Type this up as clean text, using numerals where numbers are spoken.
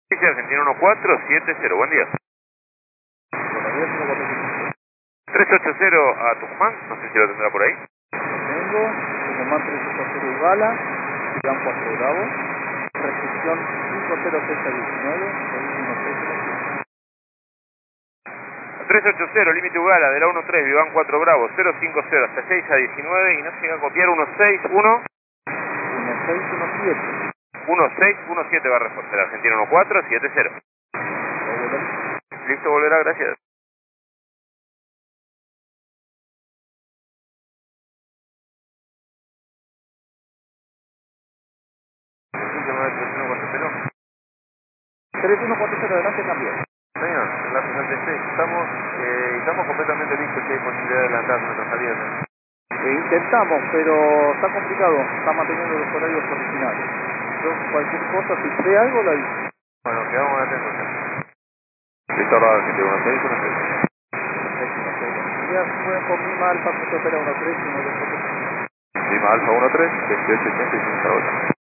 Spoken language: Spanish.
Dice Argentina 1470, buen día. Buenos días, 145. 380 a Tucumán, no sé si lo tendrá por ahí. Tengo, Tucumán 380 Iguala, Ciudad 4 Bravo, recepción 506019, 380, límite Ugala, de la 13, Viván 4 Bravo, 050 hasta 6 a 19 y no se llega a copiar 161. 1617. 1617 va a reforzar Argentina 1470. Listo, volverá, gracias. Llamada 3140. 3140 adelante cambió. Señor, la 66, estamos completamente listos, hay posibilidad de adelantar nuestra salida. Intentamos, pero está complicado, está manteniendo los horarios originales. Yo cualquier cosa, si sé algo, la digo. Bueno, quedamos atentos. Listo, ahora Argentina 1616. Ya fue con mi mal, paso que opera 13 y no lo sé. Lima Alfa 13, 2885 Zaragoza.